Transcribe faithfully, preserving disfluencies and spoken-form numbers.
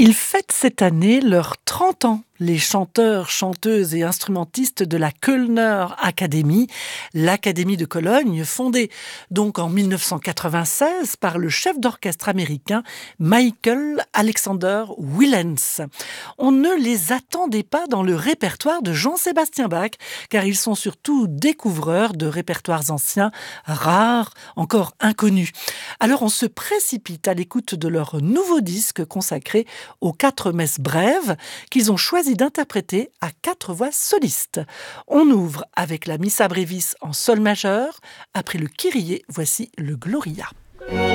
Ils fêtent cette année leurs trente ans, les chanteurs, chanteuses et instrumentistes de la Kölner Academy, l'Académie de Cologne, fondée donc en mille neuf cent quatre-vingt-seize par le chef d'orchestre américain Michael Alexander Willens. On ne les attendait pas dans le répertoire de Jean-Sébastien Bach, car ils sont surtout découvreurs de répertoires anciens, rares, encore inconnus. Alors on se précipite à l'écoute de leur nouveau disque consacré aux quatre messes brèves qu'ils ont choisi d'interpréter à quatre voix solistes. On ouvre avec la Missa Brevis en sol majeur. Après le Kyrie, voici le Gloria.